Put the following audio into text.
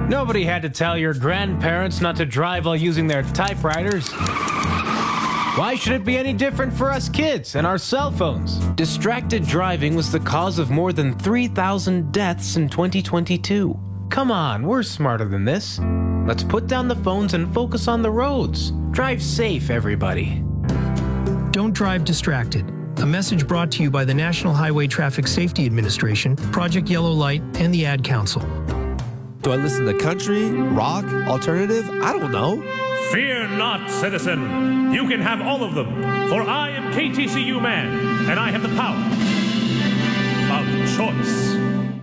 Nobody had to tell your grandparents not to drive while using their typewriters. Why should it be any different for us kids and our cell phones? Distracted driving was the cause of more than 3,000 deaths in 2022. Come on, we're smarter than this. Let's put down the phones and focus on the roads. Drive safe, everybody. Don't drive distracted. A message brought to you by the National Highway Traffic Safety Administration, Project Yellow Light, and the Ad Council. Do I listen to country, rock, alternative? I don't know. Fear not, citizen. You can have all of them, for I am KTCU Man, and I have the power of choice.